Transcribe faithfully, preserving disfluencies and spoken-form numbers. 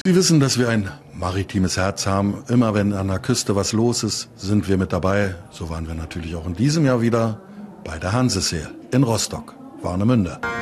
Sie wissen, dass wir ein maritimes Herz haben. Immer wenn an der Küste was los ist, sind wir mit dabei. So waren wir natürlich auch in diesem Jahr wieder bei der Hanseseel in Rostock, Warnemünde.